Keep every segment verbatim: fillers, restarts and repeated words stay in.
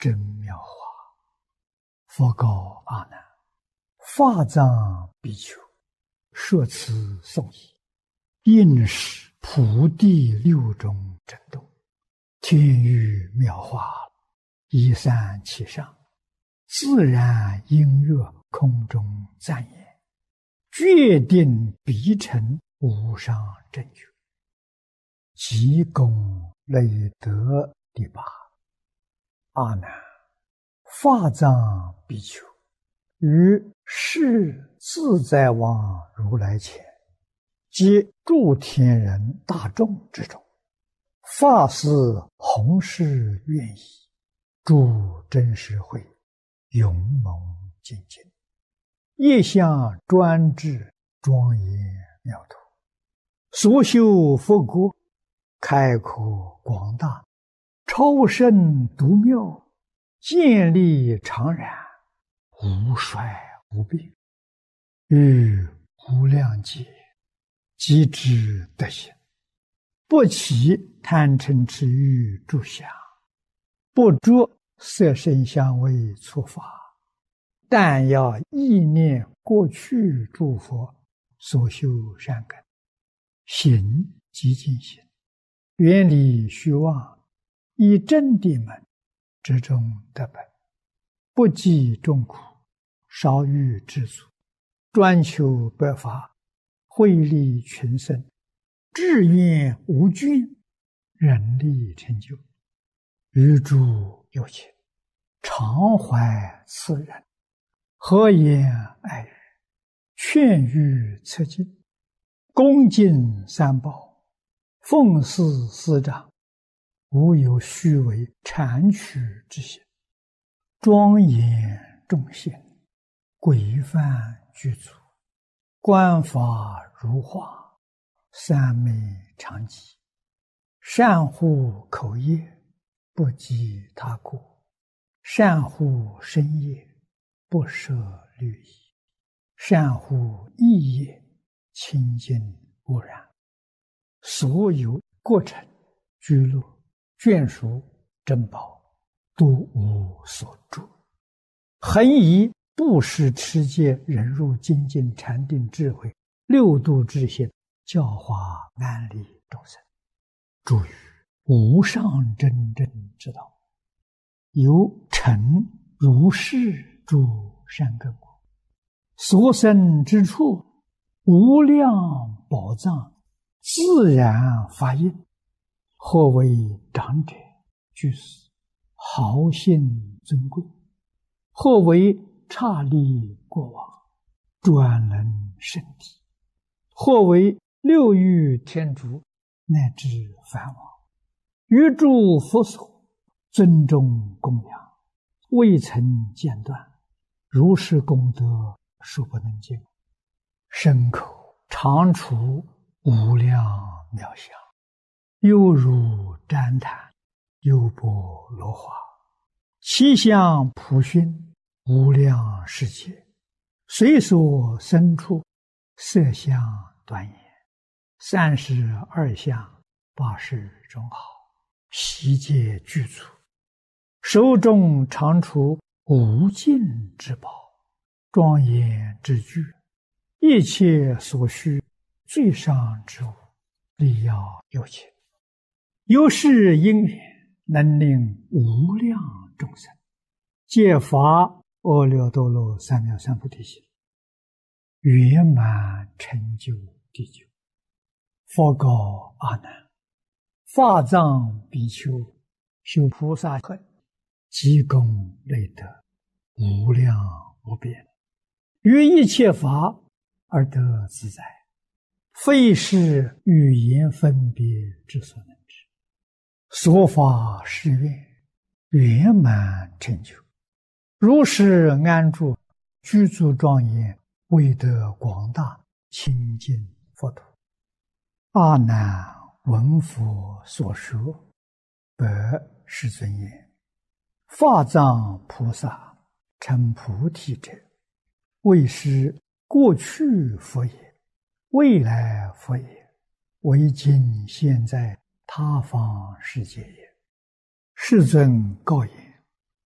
真妙法。佛告阿难：法藏比丘，说此颂已，应是普地六种震动，天雨妙法，一散其上，自然音乐空中赞言，决定必成无上正觉。即功累德第八。阿难，法藏比丘于世自在王如来前，及诸天人大众之中，发誓弘誓愿意，诸真实会勇猛精进，业相专制庄严妙土，所修佛国开阔广大，超胜独妙，建立常然，无衰无病，于无量劫即知德行，不起贪嗔痴欲诸相，不着色声香味触法，但要意念过去诸佛所修善根，行即净行，远离虚妄，以真谛门之中得本，不计众苦，少欲知足，专求百法，惠利群生，志愿无倦，人力成就，于诸有情，常怀慈仁，和颜爱语，劝喻策进，恭敬三宝，奉事师长，无有虚伪谄曲之行，庄严众贤，规范具足，观法如画，三昧常寂，善护口业，不及他过，善护身业，不舍律仪，善护意业，清净无染，所有过程居乐眷属珍宝，都无所住，恒以布施持戒忍辱精进禅定智慧六度之心，教化安利众生，诸于无上真正之道，由成如是诸善根果，所生之处无量宝藏，自然发应，或为长者居士，豪信尊贵，或为刹利国王，专能圣体，或为六欲天竺，乃至梵王，于诸佛所尊重供养，未曾间断，如是功德数不能尽，身口常处无量妙相，犹如旃檀，优波罗花，其相普熏，无量世界，随所生处，色相端严，三十二相，八十种好，悉皆具足，手中常处无尽之宝，庄严之具，一切所需最上之物，利要有情，由是因缘，能令无量众生皆发阿耨多罗三藐三菩提心，圆满成就地久。佛告阿难：法藏比丘修菩萨恨，积功累德，无量无边，于一切法而得自在，非是语言分别之所能知。所发誓愿，圆满成就，如是安住，居住庄严，为得广大清净佛土。阿难闻佛所说，白世尊言：法藏菩萨成菩提者，为是过去佛也，未来佛也，为今现在他方世界也。世尊告言：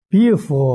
彼佛